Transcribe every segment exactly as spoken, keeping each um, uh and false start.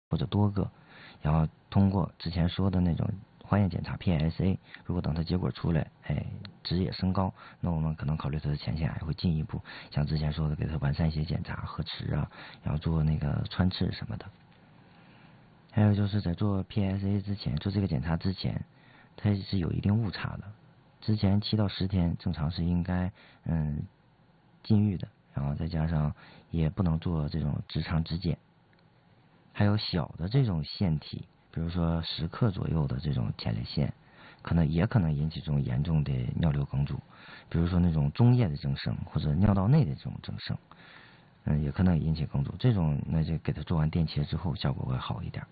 或者多个，然后通过之前说的那种化验检查 P S A， 如果等它结果出来，哎，值也升高，那我们可能考虑它的前线癌会进一步，像之前说的给它完善一些检查、核磁啊，然后做那个穿刺什么的。还有就是在做 P S A 之前，做这个检查之前，它是有一定误差的。之前七到十天正常是应该嗯禁欲的，然后再加上也不能做这种直肠直检。还有小的这种腺体，比如说十克左右的这种前列腺，可能也可能引起这种严重的尿流梗阻，比如说那种中叶的增生或者尿道内的这种增生，嗯，也可能引起梗阻。这种那就给它做完电切之后，效果会好一点。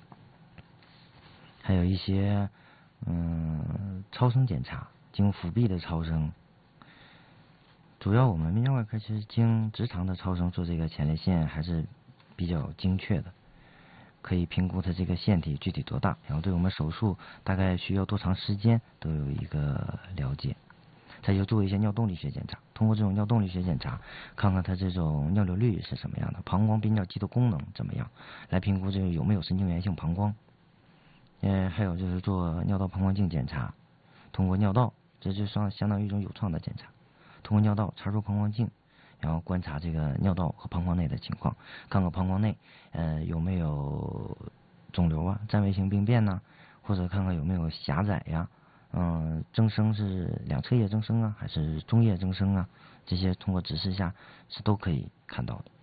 还有一些嗯超声检查，经腹壁的超声，主要我们泌尿外科其实经直肠的超声做这个前列腺还是比较精确的。可以评估它这个腺体具体多大，然后对我们手术大概需要多长时间都有一个了解。再就做一些尿动力学检查，通过这种尿动力学检查，看看它这种尿流率是什么样的，膀胱憋尿肌的功能怎么样，来评估这个有没有神经源性膀胱。嗯，还有就是做尿道膀胱镜检查，通过尿道，这就相相当于一种有创的检查，通过尿道插入膀胱镜。然后观察这个尿道和膀胱内的情况，看看膀胱内呃有没有肿瘤啊、占位性病变呐、啊，或者看看有没有狭窄呀、啊，嗯，增生是两侧叶增生啊，还是中叶增生啊？这些通过指示下是都可以看到的。